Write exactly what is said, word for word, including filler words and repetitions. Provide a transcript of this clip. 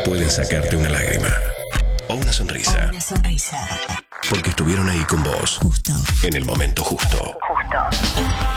pueden sacarte una lágrima o una sonrisa. O una sonrisa. Porque estuvieron ahí con vos. Justo. En el momento justo. Justo.